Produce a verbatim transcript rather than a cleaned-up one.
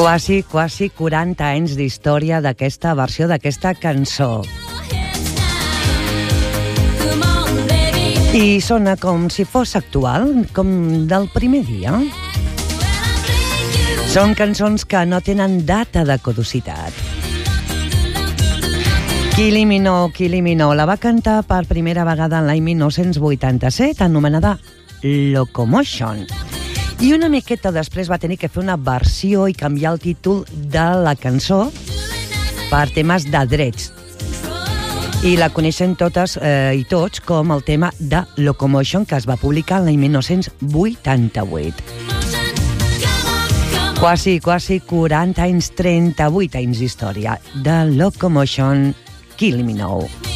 Quasi, quasi quaranta anys d'història d'aquesta versió d'aquesta cançó. I sona com si fos actual, com del primer dia. Són cançons que no tenen data de caducitat. Kylie Minogue, Kylie Minogue la va cantar per primera vegada l'any mil nou-cents vuitanta-set, anomenada Locomotion. I una miqueta després va tenir que fer una versió i canviar el títol de la cançó per temes de drets. I la coneixen totes eh, i tots com el tema de Locomotion, que es va publicar l'any mil nou-cents vuitanta-vuit. Quasi, quasi quaranta anys, trenta-vuit anys d'història de Locomotion, Kylie Minogue.